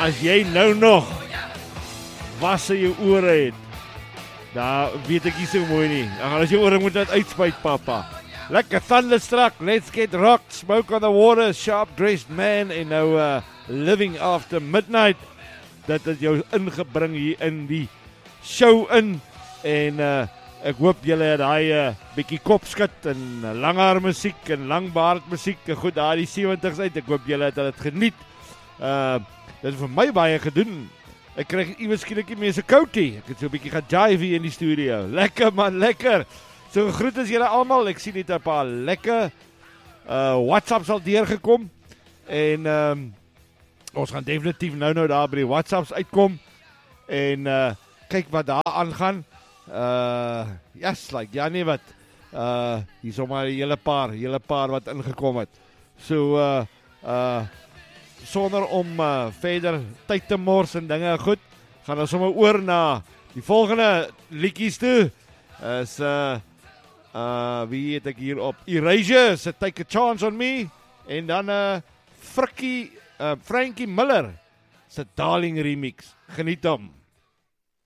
as jy nou nog was in jou ore het, daar weet ek nie so mooi nie. Dan gaan as jou ore moet net uitspuit, papa. Lekker Thunderstruck, Let's Get Rocked, Smoke on the Water, Sharp Dressed Man en nou Living After Midnight. Dit het jou ingebring hier in die show in en ek hoop julle het daai bietjie kopskud en langhaar musiek en langbaard musiek goed daar die 70s uit. Ek hoop julle het dit geniet. Dit is vir my baie gedoen. Ek kry iewers skielik nie meer so koutie. Ek het so 'n bietjie gejive in die studio. Lekker man, lekker. So groet as julle almal. Ek sien net 'n paar lekker WhatsApps al deurgekom en ons gaan definitief nou daar by die WhatsApps uitkom en kyk wat daar aangaan. Yes, like ja nee wat. Hier is maar 'n hele paar wat ingekom het. So sonder om verder tyd te mors en dinge goed, gaan ons sommer oor na die volgende liedjies toe. Is wie het ek hier op? Erasure, so Take a Chance on Me en dan Frankie Miller se Darling remix. Geniet hom.